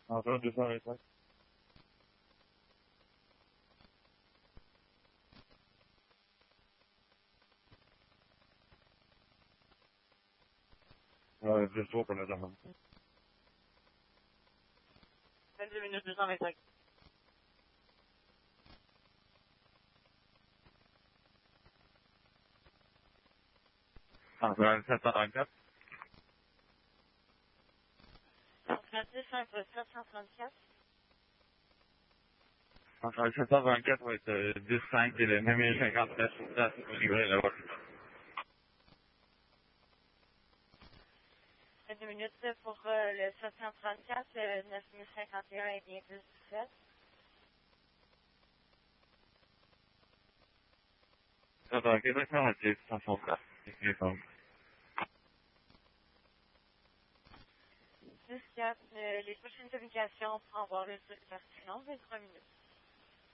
Enfin, 225. Deux tours pour la demande. 22 minutes 225. Enfin, 724. 136 entre 734. Enfin, 724 va être 10-5 et le 9053 sur place pour livrer la voiture. 22 minutes pour le 734, 9051 et bien plus 17. Attends, qu'est-ce que ça dit? Ça s'en passe. 10-4, les prochaines communications pour avoir le pertinent, 23 minutes.